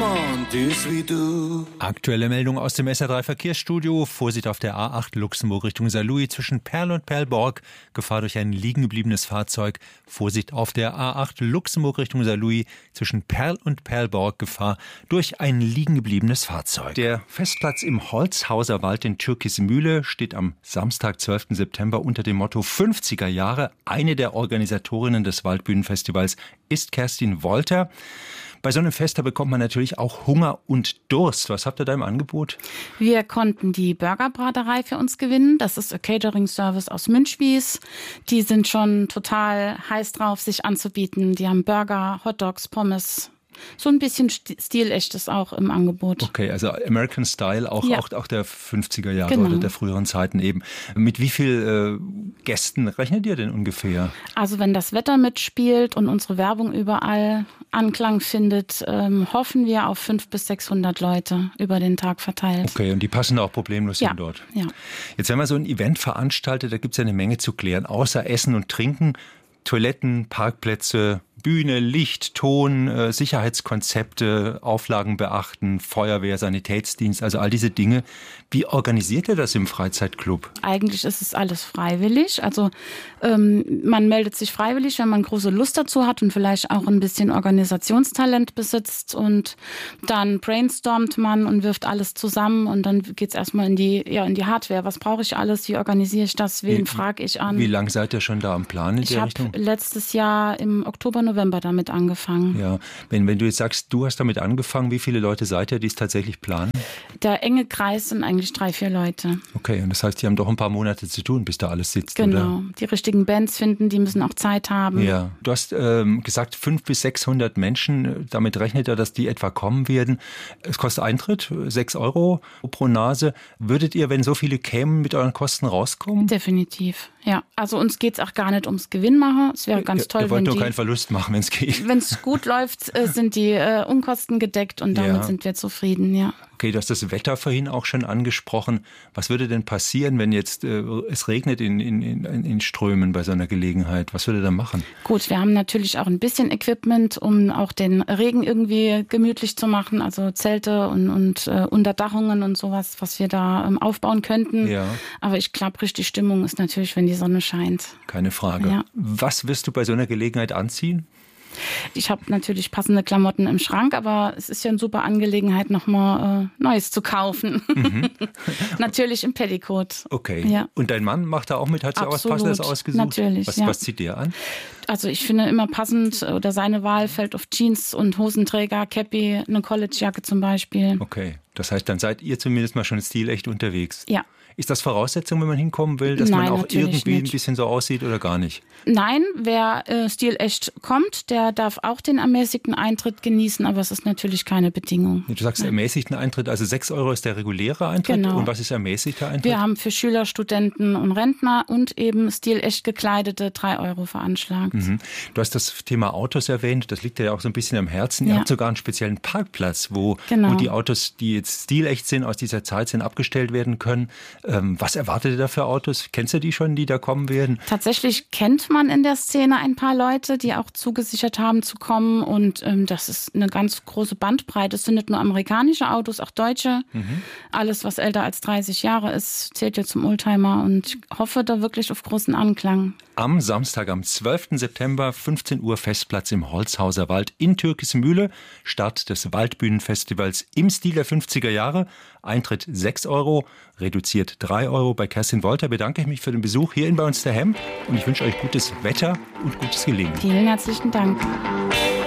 Romantis wie du. Aktuelle Meldung aus dem SR3 Verkehrsstudio. Vorsicht auf der A8 Luxemburg Richtung Saarlouis zwischen Perl und Perlborg. Gefahr durch ein liegengebliebenes Fahrzeug. Vorsicht auf der A8 Luxemburg Richtung Saarlouis zwischen Perl und Perlborg. Gefahr durch ein liegengebliebenes Fahrzeug. Der Festplatz im Holzhauser Wald in Türkismühle steht am Samstag, 12. September unter dem Motto 50er Jahre. Eine der Organisatorinnen des Waldbühnenfestivals ist Kerstin Wolter. Bei so einem Fest, da bekommt man natürlich auch Hunger und Durst. Was habt ihr da im Angebot? Wir konnten die Burgerbraterei für uns gewinnen. Das ist ein Catering-Service aus Münchwies. Die sind schon total heiß drauf, sich anzubieten. Die haben Burger, Hotdogs, Pommes. So ein bisschen stilechtes auch im Angebot. Okay, also American Style, auch der 50er Jahre oder der früheren Zeiten eben. Mit wie viel Gästen rechnet ihr denn ungefähr? Also wenn das Wetter mitspielt und unsere Werbung überall Anklang findet, hoffen wir auf 500 bis 600 Leute über den Tag verteilt. Okay, und die passen auch problemlos hin dort? Ja. Jetzt, wenn man so ein Event veranstaltet, da gibt es ja eine Menge zu klären. Außer Essen und Trinken, Toiletten, Parkplätze, Bühne, Licht, Ton, Sicherheitskonzepte, Auflagen beachten, Feuerwehr, Sanitätsdienst, also all diese Dinge. Wie organisiert ihr das im Freizeitclub? Eigentlich ist es alles freiwillig. Also man meldet sich freiwillig, wenn man große Lust dazu hat und vielleicht auch ein bisschen Organisationstalent besitzt. Und dann brainstormt man und wirft alles zusammen und dann geht's erstmal in die Hardware. Was brauche ich alles? Wie organisiere ich das? Wen frage ich an? Wie lange seid ihr schon da am Plan in der Richtung? Ich habe letztes Jahr im Oktober, November damit angefangen. Ja, wenn du jetzt sagst, du hast damit angefangen, wie viele Leute seid ihr, die es tatsächlich planen? Der enge Kreis sind eigentlich 3-4 Leute. Okay, und das heißt, die haben doch ein paar Monate zu tun, bis da alles sitzt, genau. Oder? Die richtigen Bands finden, die müssen auch Zeit haben. Ja, du hast gesagt, 500 bis 600 Menschen, damit rechnet er, dass die etwa kommen werden. Es kostet Eintritt, 6 € pro Nase. Würdet ihr, wenn so viele kämen, mit euren Kosten rauskommen? Definitiv, ja. Also uns geht es auch gar nicht ums Gewinnmachen. Es wäre ganz toll, ihr wollt nur keinen Verlust machen, wenn es geht. Wenn es gut läuft, sind die Unkosten gedeckt und damit sind wir zufrieden, ja. Okay, du hast das Wetter vorhin auch schon angesprochen. Was würde denn passieren, wenn jetzt es regnet in Strömen bei so einer Gelegenheit? Was würde ihr dann machen? Gut, wir haben natürlich auch ein bisschen Equipment, um auch den Regen irgendwie gemütlich zu machen. Also Zelte und Unterdachungen und sowas, was wir da aufbauen könnten. Ja. Aber ich glaube, richtig Stimmung ist natürlich, wenn die Sonne scheint. Keine Frage. Ja. Was wirst du bei so einer Gelegenheit anziehen? Ich habe natürlich passende Klamotten im Schrank, aber es ist ja eine super Angelegenheit, nochmal Neues zu kaufen. Mhm. Natürlich im Petticoat. Okay. Ja. Und dein Mann macht da auch mit? Hat sich auch was Passendes ausgesucht? Natürlich, was zieht der an? Also ich finde immer passend, oder seine Wahl fällt auf Jeans und Hosenträger, Cappy, eine Collegejacke zum Beispiel. Okay, das heißt, dann seid ihr zumindest mal schon stilecht unterwegs. Ja. Ist das Voraussetzung, wenn man hinkommen will, dass man auch irgendwie ein bisschen so aussieht oder gar nicht? Nein, wer stilecht kommt, der darf auch den ermäßigten Eintritt genießen, aber es ist natürlich keine Bedingung. Du sagst ermäßigten Eintritt, also 6 € ist der reguläre Eintritt. Genau. Und was ist ermäßigter Eintritt? Wir haben für Schüler, Studenten und Rentner und eben stilecht gekleidete 3 € veranschlagt. Mhm. Du hast das Thema Autos erwähnt, das liegt dir ja auch so ein bisschen am Herzen. Ihr habt sogar einen speziellen Parkplatz, wo die Autos, die jetzt stilecht sind, aus dieser Zeit sind, abgestellt werden können. Was erwartet ihr da für Autos? Kennst du die schon, die da kommen werden? Tatsächlich kennt man in der Szene ein paar Leute, die auch zugesichert haben zu kommen. Und das ist eine ganz große Bandbreite. Es sind nicht nur amerikanische Autos, auch deutsche. Mhm. Alles, was älter als 30 Jahre ist, zählt ja zum Oldtimer. Und ich hoffe da wirklich auf großen Anklang. Am Samstag, am 12. September, 15 Uhr, Festplatz im Holzhauser Wald in Türkismühle. Start des Waldbühnenfestivals im Stil der 50er Jahre. Eintritt 6 €, reduziert 3 €. Bei Kerstin Wolter bedanke ich mich für den Besuch hier in Bei uns der Hemm und ich wünsche euch gutes Wetter und gutes Gelingen. Vielen herzlichen Dank.